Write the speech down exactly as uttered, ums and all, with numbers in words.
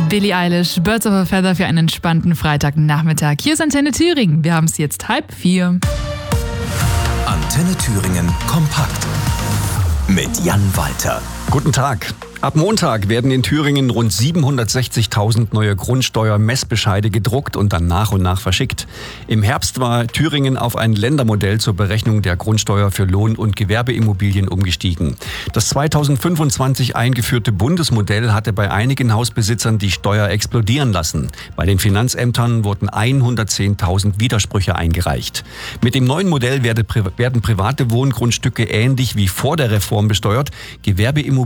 Billie Eilish, Birds of a Feather für einen entspannten Freitagnachmittag. Hier ist Antenne Thüringen. Wir haben es jetzt halb vier. Antenne Thüringen kompakt mit Jan Walter. Guten Tag. Ab Montag werden in Thüringen rund siebenhundertsechzigtausend neue Grundsteuer-Messbescheide gedruckt und dann nach und nach verschickt. Im Herbst war Thüringen auf ein Ländermodell zur Berechnung der Grundsteuer für Lohn- und Gewerbeimmobilien umgestiegen. Das zweitausendfünfundzwanzig eingeführte Bundesmodell hatte bei einigen Hausbesitzern die Steuer explodieren lassen. Bei den Finanzämtern wurden hundertzehntausend Widersprüche eingereicht. Mit dem neuen Modell werden private Wohngrundstücke ähnlich wie vor der Reform besteuert. Gewerbeimmobilien